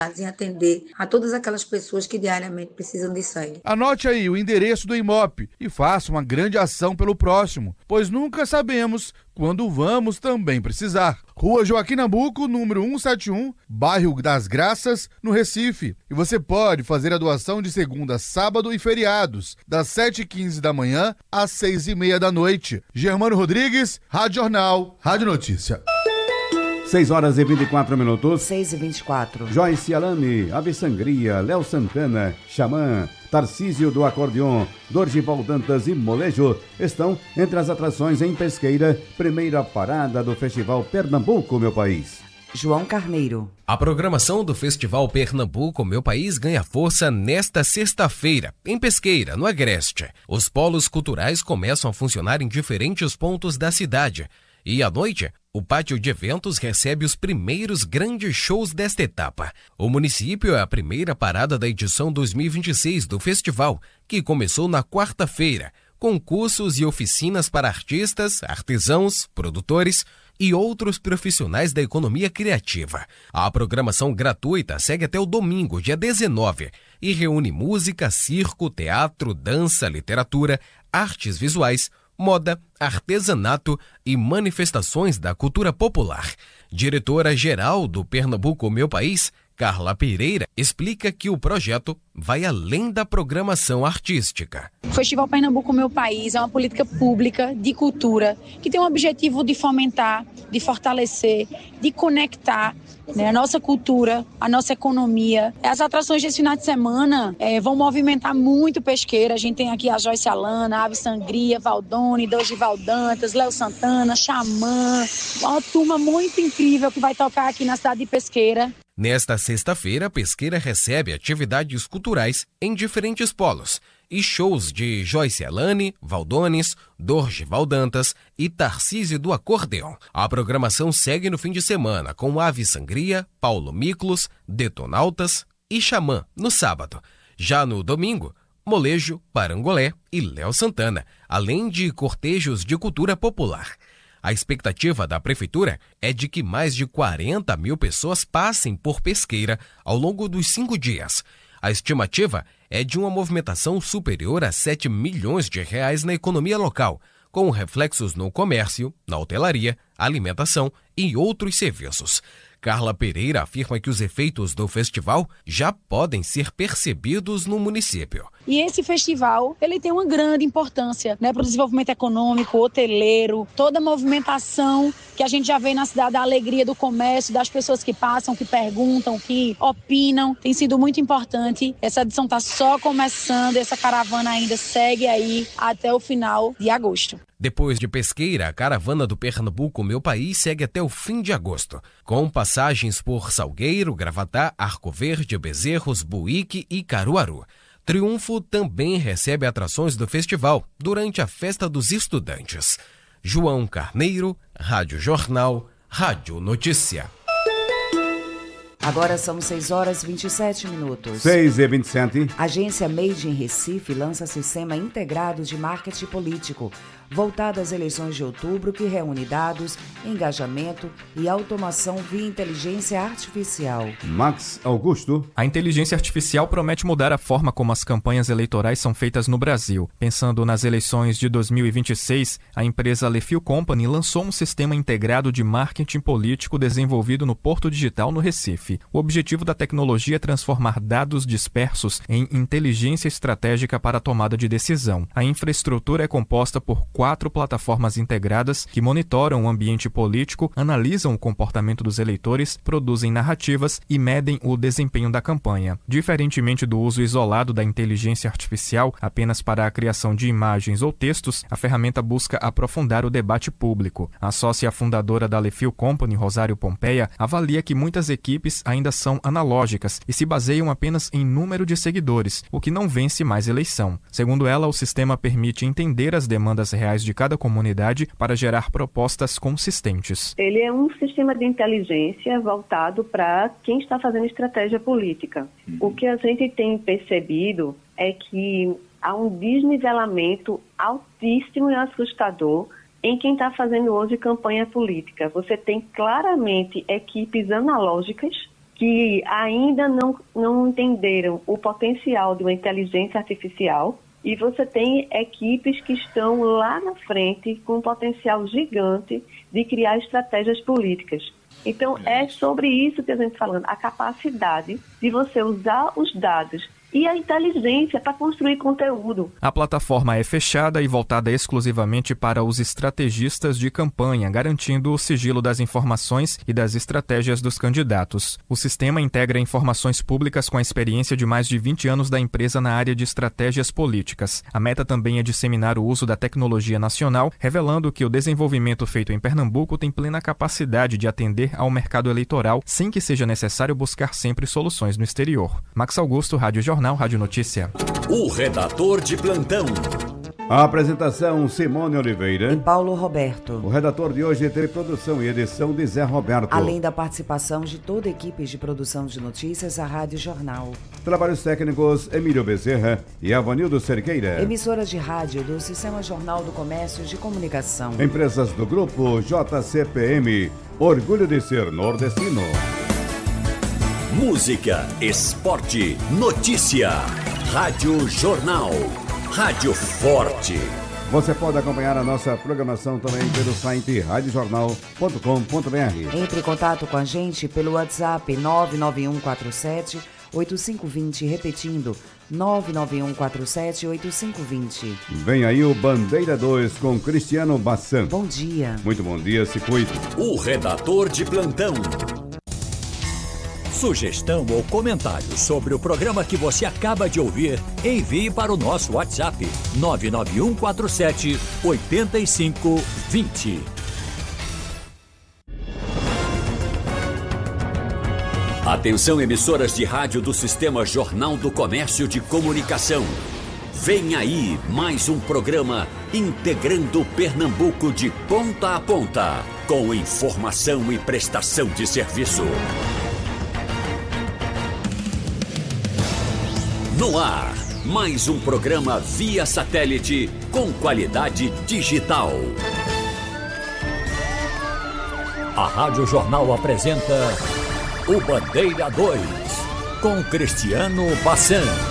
em atender a todas aquelas pessoas que diariamente precisam de sangue. Anote aí o endereço do IMOP e faça uma grande ação pelo próximo, pois nunca sabemos quando vamos também precisar. Rua Joaquim Nabuco, número 171, bairro das Graças, no Recife. E você pode fazer a doação de segunda, sábado e feriados, das 7h15 da manhã às 6h30 da noite. Germano Rodrigues, Rádio Jornal, Rádio Notícia. 6h24. 6h24. Joyce Alane, Ave Sangria, Léo Santana, Xamã, Tarcísio do Acordeon, Dorgival Dantas e Molejo estão entre as atrações em Pesqueira, primeira parada do Festival Pernambuco, Meu País. João Carneiro. A programação do Festival Pernambuco Meu País ganha força nesta sexta-feira, em Pesqueira, no Agreste. Os polos culturais começam a funcionar em diferentes pontos da cidade. E à noite, o pátio de eventos recebe os primeiros grandes shows desta etapa. O município é a primeira parada da edição 2026 do festival, que começou na quarta-feira, com cursos e oficinas para artistas, artesãos, produtores e outros profissionais da economia criativa. A programação gratuita segue até o domingo, dia 19, e reúne música, circo, teatro, dança, literatura, artes visuais, moda, artesanato e manifestações da cultura popular. Diretora-geral do Pernambuco Meu País, Carla Pereira, explica que o projeto vai além da programação artística. O Festival Pernambuco Meu País é uma política pública de cultura que tem o objetivo de fomentar, de fortalecer, de conectar, a nossa cultura, a nossa economia. As atrações desse final de semana vão movimentar muito Pesqueira. A gente tem aqui a Joyce Alana, a Ave Sangria, Valdone, Dorgival Dantas, Léo Santana, Xamã. Uma turma muito incrível que vai tocar aqui na cidade de Pesqueira. Nesta sexta-feira, Pesqueira recebe atividades culturais em diferentes polos e shows de Joyce Alane, Valdones, Dorgival Dantas e Tarcísio do Acordeon. A programação segue no fim de semana com Ave Sangria, Paulo Miklos, Detonautas e Xamã no sábado. Já no domingo, Molejo, Parangolé e Léo Santana, além de cortejos de cultura popular. A expectativa da Prefeitura é de que mais de 40 mil pessoas passem por Pesqueira ao longo dos 5 dias. A estimativa é de uma movimentação superior a 7 milhões de reais na economia local, com reflexos no comércio, na hotelaria, alimentação e outros serviços. Carla Pereira afirma que os efeitos do festival já podem ser percebidos no município. E esse festival, ele tem uma grande importância, para o desenvolvimento econômico, hoteleiro, toda a movimentação que a gente já vê na cidade, a alegria do comércio, das pessoas que passam, que perguntam, que opinam. Tem sido muito importante. Essa edição está só começando, essa caravana ainda segue aí até o final de agosto. Depois de Pesqueira, a caravana do Pernambuco Meu País segue até o fim de agosto, com passagens por Salgueiro, Gravatá, Arco Verde, Bezerros, Buíque e Caruaru. Triunfo também recebe atrações do festival durante a Festa dos Estudantes. João Carneiro, Rádio Jornal, Rádio Notícia. Agora são 6h27. 6h27. Agência Made in Recife lança sistema integrado de marketing político, voltado às eleições de outubro, que reúne dados, engajamento e automação via inteligência artificial. Max Augusto. A inteligência artificial promete mudar a forma como as campanhas eleitorais são feitas no Brasil. Pensando nas eleições de 2026, a empresa Lefil Company lançou um sistema integrado de marketing político desenvolvido no Porto Digital, no Recife. O objetivo da tecnologia é transformar dados dispersos em inteligência estratégica para a tomada de decisão. A infraestrutura é composta por 4 plataformas integradas que monitoram o ambiente político, analisam o comportamento dos eleitores, produzem narrativas e medem o desempenho da campanha. Diferentemente do uso isolado da inteligência artificial apenas para a criação de imagens ou textos, a ferramenta busca aprofundar o debate público. A sócia fundadora da Lefil Company, Rosário Pompeia, avalia que muitas equipes ainda são analógicas e se baseiam apenas em número de seguidores, o que não vence mais eleição. Segundo ela, o sistema permite entender as demandas reais de cada comunidade para gerar propostas consistentes. Ele é um sistema de inteligência voltado para quem está fazendo estratégia política. O que a gente tem percebido é que há um desnivelamento altíssimo e assustador em quem está fazendo hoje campanha política. Você tem claramente equipes analógicas que ainda não entenderam o potencial de uma inteligência artificial, e você tem equipes que estão lá na frente com um potencial gigante de criar estratégias políticas. Então, é sobre isso que a gente está falando, a capacidade de você usar os dados e a inteligência para construir conteúdo. A plataforma é fechada e voltada exclusivamente para os estrategistas de campanha, garantindo o sigilo das informações e das estratégias dos candidatos. O sistema integra informações públicas com a experiência de mais de 20 anos da empresa na área de estratégias políticas. A meta também é disseminar o uso da tecnologia nacional, revelando que o desenvolvimento feito em Pernambuco tem plena capacidade de atender ao mercado eleitoral, sem que seja necessário buscar sempre soluções no exterior. Max Augusto, Rádio Jornal, Rádio Notícia. O redator de plantão. A apresentação Simone Oliveira e Paulo Roberto. O redator de hoje teve produção e edição de Zé Roberto. Além da participação de toda a equipe de produção de notícias, a Rádio Jornal. Trabalhos técnicos Emílio Bezerra e Avanildo Cerqueira. Emissoras de rádio do Sistema Jornal do Comércio de Comunicação. Empresas do Grupo JCPM. Orgulho de ser nordestino. Música, esporte, notícia. Rádio Jornal. Rádio Forte. Você pode acompanhar a nossa programação também pelo site radiojornal.com.br. Entre em contato com a gente pelo WhatsApp 99147-8520, repetindo, 99147-8520. Vem aí o Bandeira 2 com Cristiano Bassan. Bom dia. Muito bom dia, se cuide. O redator de plantão. Sugestão ou comentário sobre o programa que você acaba de ouvir, envie para o nosso WhatsApp 99147-8520. Atenção, emissoras de rádio do Sistema Jornal do Comércio de Comunicação. Vem aí mais um programa integrando Pernambuco de ponta a ponta, com informação e prestação de serviço. No ar, mais um programa via satélite com qualidade digital. A Rádio Jornal apresenta o Bandeira 2, com Cristiano Bassan.